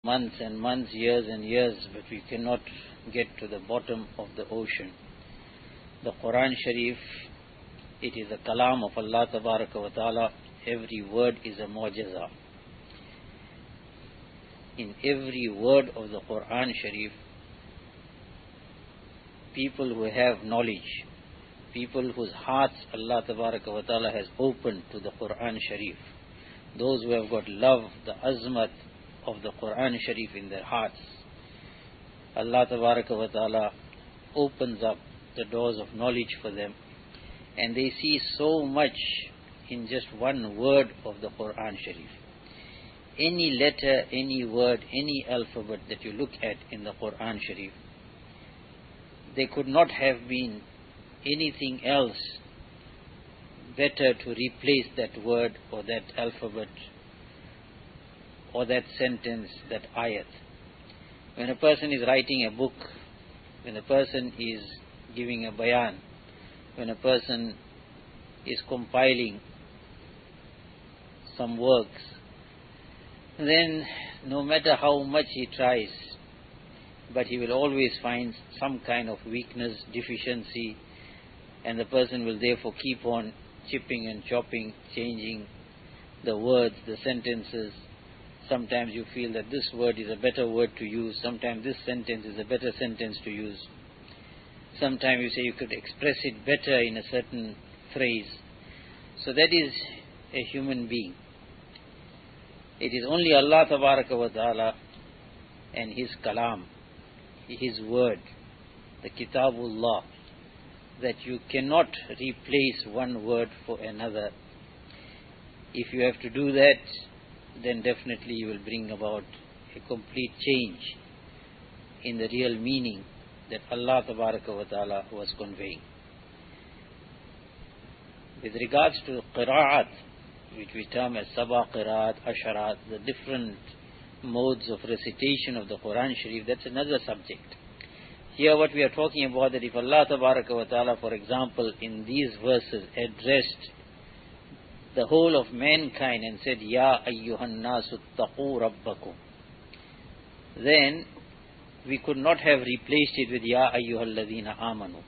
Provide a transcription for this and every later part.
months and months, years and years, but we cannot get to the bottom of the ocean. The Quran Sharif, it is a kalam of Allah Tabaraka wa Ta'ala. Every word is a mu'jiza. In every word of the Quran Sharif, people who have knowledge, people whose hearts Allah Tabaraka wa Ta'ala has opened to the Quran Sharif, those who have got love, the azmat of the Quran Sharif in their hearts, Allah Tabaraka wa Ta'ala opens up the doors of knowledge for them, and they see so much in just one word of the Quran Sharif. Any letter, any word, any alphabet that you look at in the Quran Sharif, there could not have been anything else better to replace that word or that alphabet or that sentence, that ayat. When a person is writing a book, when a person is giving a bayan, when a person is compiling some works, then no matter how much he tries, but he will always find some kind of weakness, deficiency, and the person will therefore keep on chipping and chopping, changing the words, the sentences. Sometimes you feel that this word is a better word to use. Sometimes this sentence is a better sentence to use. Sometimes you say you could express it better in a certain phrase. So that is a human being. It is only Allah Tabaraka wa Ta'ala and His kalam, His word, the Kitabullah, that you cannot replace one word for another. If you have to do that, then definitely you will bring about a complete change in the real meaning that Allah Tabaraka wa Ta'ala was conveying. With regards to qira'at, which we term as sabah qira'at, asharat, the different modes of recitation of the Quran Sharif, that's another subject. Here what we are talking about, that if Allah Tabaraka wa Ta'ala, for example, in these verses addressed the whole of mankind and said, Ya ayyuhan nasu taqoo rabbakum, then we could not have replaced it with Ya ayyuhal ladhina amanu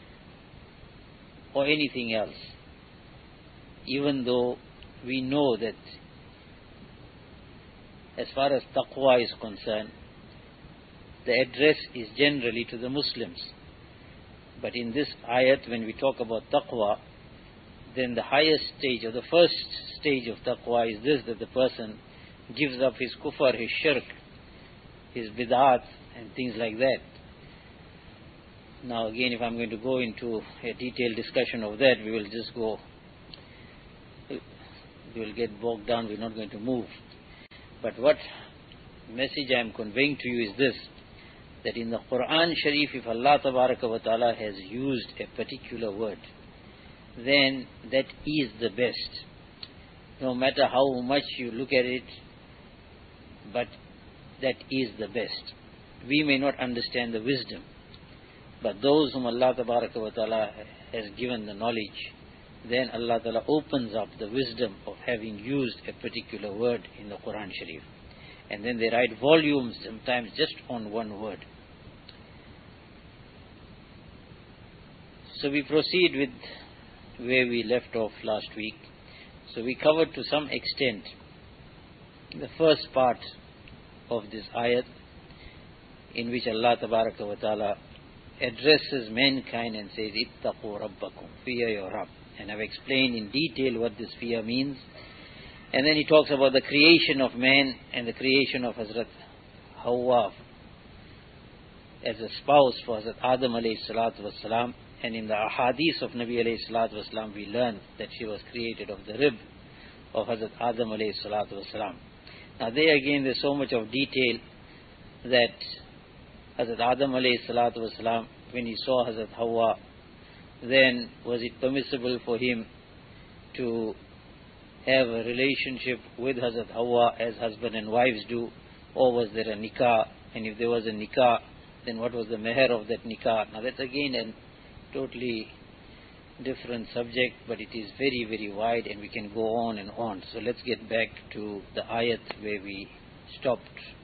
or anything else, even though we know that as far as taqwa is concerned, the address is generally to the Muslims. But in this ayat, when we talk about taqwa, then the highest stage, or the first stage of taqwa is this, that the person gives up his kufr, his shirk, his bid'at and things like that. Now again, if I'm going to go into a detailed discussion of that, we will get bogged down, we're not going to move. But what message I am conveying to you is this, that in the Quran Sharif, if Allah Tabaraka wa Ta'ala has used a particular word, then that is the best. No matter how much you look at it, but that is the best. We may not understand the wisdom, but those whom Allah Tabaraka wa Ta'ala has given the knowledge, then Allah Ta'ala opens up the wisdom of having used a particular word in the Quran Sharif. And then they write volumes sometimes just on one word. So we proceed with where we left off last week. So we covered to some extent the first part of this ayat, in which Allah Tabaraka wa Ta'ala addresses mankind and says, Ittaqu rabbakum, fear your Rabb. And I've explained in detail what this fear means. And then he talks about the creation of man and the creation of Hazrat Hawa as a spouse for Hazrat Adam alayhi salatu wasalam. And in the ahadith of Nabi alayhi salatu wasalam, we learn that she was created of the rib of Hazrat Adam alayhi salatu wasalam. Now there again, there's so much of detail that Hazrat Adam alayhi salatu wasalam, when he saw Hazrat Hawa, then was it permissible for him to have a relationship with Hazrat Hawa as husband and wives do, or was there a nikah? And if there was a nikah, then what was the meher of that nikah? Now that's again a totally different subject, but it is very, very wide and we can go on and on. So let's get back to the ayat where we stopped.